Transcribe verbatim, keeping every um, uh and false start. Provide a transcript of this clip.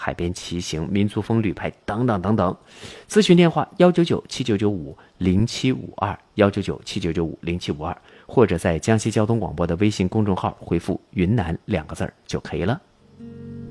海边骑行、民族风旅拍等等等等。咨询电话幺九九七九九五零七五二幺九九七九九五零七五二，或者在江西交通广播的微信公众号回复“云南”两个字儿就可以了。